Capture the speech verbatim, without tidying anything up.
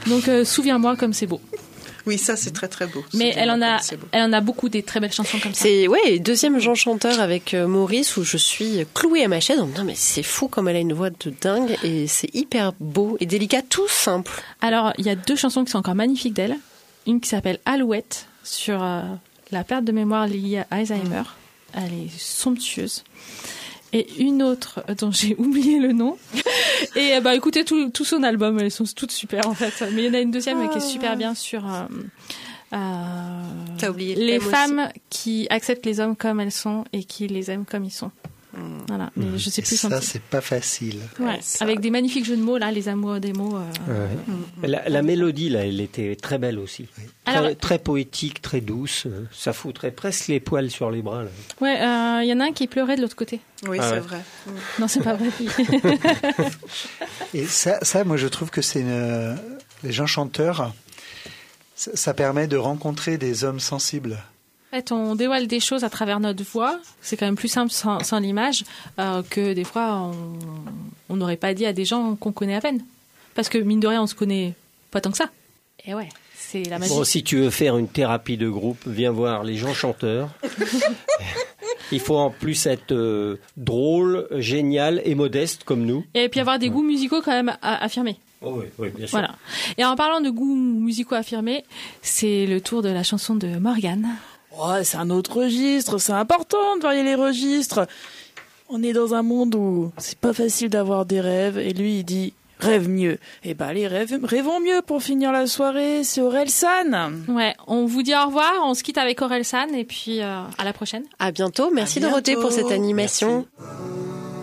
Donc euh, souviens-moi comme c'est beau. Oui, ça c'est très très beau. Mais elle en a, elle en a beaucoup des très belles chansons comme ça. C'est ouais, deuxième Jean chanteur avec euh, Maurice où je suis clouée à ma chaise en me disant mais c'est fou comme elle a une voix de dingue et c'est hyper beau et délicat, tout simple. Alors il y a deux chansons qui sont encore magnifiques d'elle. Une qui s'appelle Alouette sur euh, la perte de mémoire liée à Alzheimer. Elle est somptueuse. Et une autre dont j'ai oublié le nom. Et bah écoutez tout, tout son album, elles sont toutes super en fait. Mais il y en a une deuxième ah. qui est super bien sur euh, euh, T'as oublié les femmes aussi. Qui acceptent les hommes comme elles sont et qui les aiment comme ils sont. Mmh. Voilà, mais mmh. je sais plus. Ça c'est pas facile. Ouais, ça... Avec des magnifiques jeux de mots là, les amours des mots. Euh... Ouais. Mmh. La, la mélodie là, elle était très belle aussi. Oui. Très, Alors... très poétique, très douce. Ça foutrait presque les poils sur les bras. Là. Ouais, il euh, y en a un qui pleurait de l'autre côté. Oui, ah, c'est ouais. vrai. Non, c'est pas vrai. Et ça, ça, moi, je trouve que c'est une... les gens chanteurs. Ça, ça permet de rencontrer des hommes sensibles. En fait, on dévoile des choses à travers notre voix. C'est quand même plus simple sans, sans l'image euh, que des fois on n'aurait pas dit à des gens qu'on connaît à peine. Parce que mine de rien, on se connaît pas tant que ça. Et ouais, c'est la magie. Bon, si tu veux faire une thérapie de groupe, viens voir les gens chanteurs. Il faut en plus être euh, drôle, génial et modeste comme nous. Et puis avoir des goûts musicaux quand même affirmés. Oh oui, oui, bien sûr. Voilà. Et en parlant de goûts musicaux affirmés, c'est le tour de la chanson de Morgane. Oh, c'est un autre registre, c'est important de varier les registres. On est dans un monde où c'est pas facile d'avoir des rêves, et lui il dit rêve mieux. Et bah les rêves, rêvons mieux pour finir la soirée, c'est Orelsan. Ouais, on vous dit au revoir, on se quitte avec Orelsan et puis euh, à la prochaine. À bientôt, merci à bientôt. Dorothée pour cette animation. Merci.